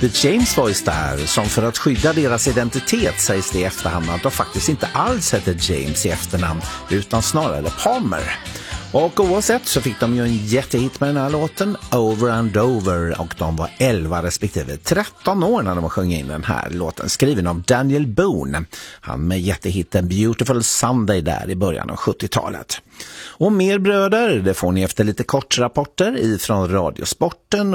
The James Boys där, som för att skydda deras identitet sägs det i efterhand att de faktiskt inte alls hette James i efternamn utan snarare Palmer. Och oavsett så fick de ju en jättehit med den här låten, Over and Over, och de var 11 respektive 13 år när de sjöng in den här låten, skriven av Daniel Boone. Han med jättehitten Beautiful Sunday där i början av 70-talet. Och mer bröder, det får ni efter lite kortrapporter ifrån Radiosporten.